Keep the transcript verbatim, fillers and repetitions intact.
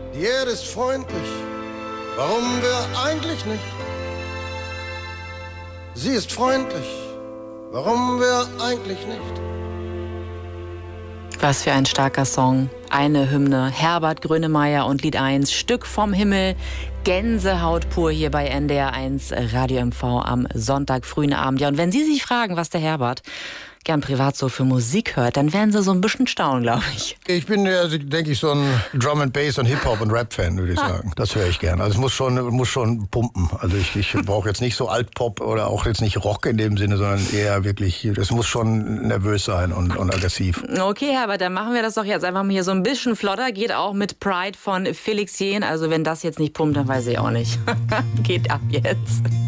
Die Erde ist freundlich, warum wir eigentlich nicht? Sie ist freundlich, warum wir eigentlich nicht? Was für ein starker Song. Eine Hymne. Herbert Grönemeyer und Lied eins, Stück vom Himmel. Gänsehaut pur hier bei N D R eins Radio M V am Sonntag frühen Abend. Ja, und wenn Sie sich fragen, was der Herbert gern privat so für Musik hört, dann werden Sie so ein bisschen staunen, glaube ich. Ich bin ja, denke ich, so ein Drum and Bass und Hip-Hop und Rap-Fan, würde ich sagen. Das höre ich gern. Also es muss schon, muss schon pumpen. Also ich, ich brauche jetzt nicht so Alt-Pop oder auch jetzt nicht Rock in dem Sinne, sondern eher wirklich, es muss schon nervös sein und, und aggressiv. Okay, Herbert, dann machen wir das doch jetzt einfach mal hier so ein bisschen flotter. Geht auch mit Pride von Felix Jähn. Also wenn das jetzt nicht pumpt, dann weiß ich auch nicht. Geht ab jetzt.